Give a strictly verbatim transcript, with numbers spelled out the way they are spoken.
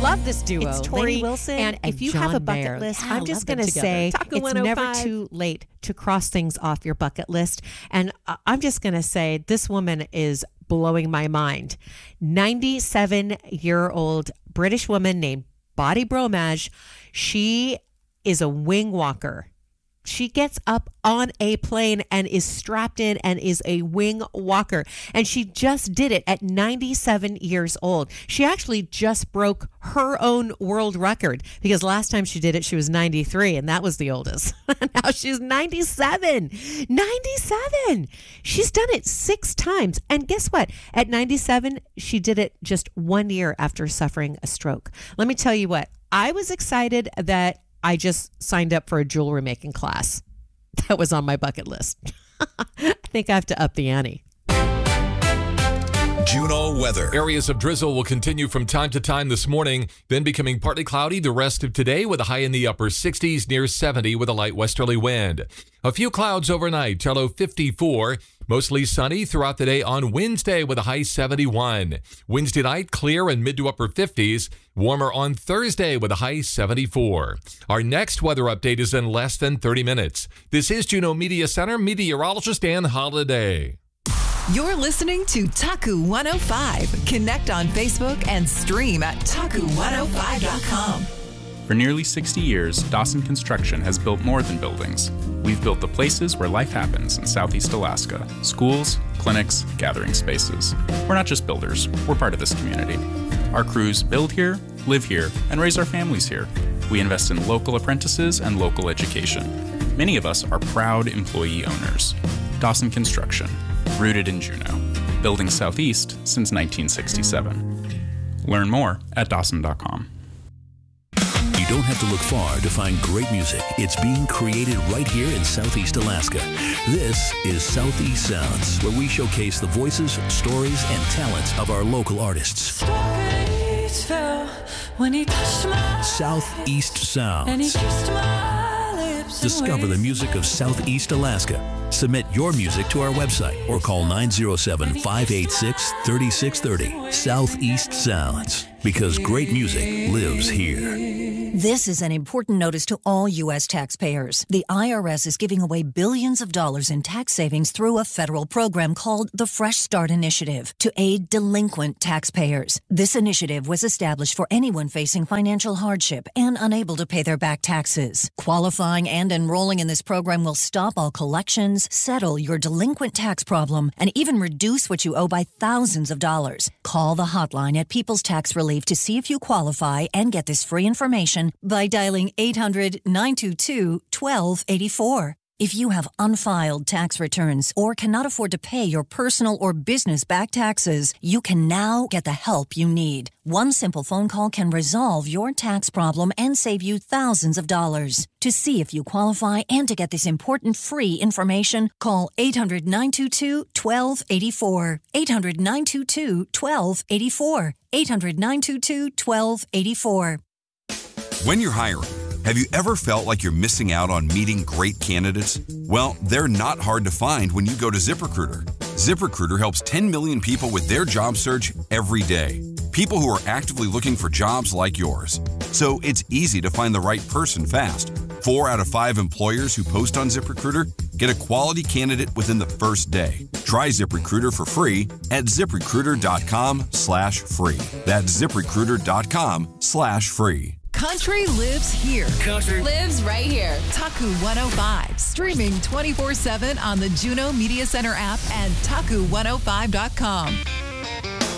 love this duo. It's Tori Lainey Wilson and, and if you John have a bucket Mayer. list, Yeah, I I'm just love them going to together. say Taco it's one oh never five. too late to cross things off your bucket list. And uh, I'm just going to say this woman is blowing my mind. ninety-seven-year-old British woman named Body Bromage. She is a wing walker. She gets up on a plane and is strapped in and is a wing walker. And she just did it at ninety-seven years old. She actually just broke her own world record because last time she did it, she was ninety-three, and that was the oldest. Now she's ninety-seven. ninety-seven. She's done it six times. And guess what? At ninety-seven, she did it just one year after suffering a stroke. Let me tell you what, I was excited that I just signed up for a jewelry making class. That was on my bucket list. I think I have to up the ante. Juneau weather. Areas of drizzle will continue from time to time this morning, then becoming partly cloudy the rest of today with a high in the upper sixties, near seventy with a light westerly wind. A few clouds overnight, a low fifty-four. Mostly sunny throughout the day on Wednesday with a high seventy-one. Wednesday night, clear and mid to upper fifties. Warmer on Thursday with a high seventy-four. Our next weather update is in less than thirty minutes. This is Juneau Media Center meteorologist Ann Holiday. You're listening to Taku one oh five. Connect on Facebook and stream at taku one oh five dot com. For nearly sixty years, Dawson Construction has built more than buildings. We've built the places where life happens in Southeast Alaska. Schools, clinics, gathering spaces. We're not just builders, we're part of this community. Our crews build here, live here, and raise our families here. We invest in local apprentices and local education. Many of us are proud employee owners. Dawson Construction, rooted in Juneau. Building Southeast since nineteen sixty-seven. Learn more at dawson dot com. You don't have to look far to find great music. It's being created right here in Southeast Alaska. This is Southeast Sounds, where we showcase the voices, stories, and talents of our local artists. Southeast Sounds. Discover the music of Southeast Alaska. Submit your music to our website or call nine oh seven, five eight six, three six three zero. Southeast Sounds, because great music lives here. This is an important notice to all U S taxpayers. The I R S is giving away billions of dollars in tax savings through a federal program called the Fresh Start Initiative to aid delinquent taxpayers. This initiative was established for anyone facing financial hardship and unable to pay their back taxes. Qualifying and enrolling in this program will stop all collections, settle your delinquent tax problem, and even reduce what you owe by thousands of dollars. Call the hotline at People's Tax Relief to see if you qualify and get this free information by dialing eight hundred, nine two two, one two eight four. If you have unfiled tax returns or cannot afford to pay your personal or business back taxes, you can now get the help you need. One simple phone call can resolve your tax problem and save you thousands of dollars. To see if you qualify and to get this important free information, call eight hundred, nine two two, one two eight four. eight hundred, nine two two, one two eight four. eight hundred, nine two two, one two eight four. When you're hiring, have you ever felt like you're missing out on meeting great candidates? Well, they're not hard to find when you go to ZipRecruiter. ZipRecruiter helps ten million people with their job search every day. People who are actively looking for jobs like yours. So it's easy to find the right person fast. Four out of five employers who post on ZipRecruiter get a quality candidate within the first day. Try ZipRecruiter for free at ZipRecruiter.com slash free. That's ZipRecruiter.com slash free. Country lives here. Country lives right here. Taku one oh five. Streaming twenty-four seven on the Juneau Media Center app and taku one oh five dot com.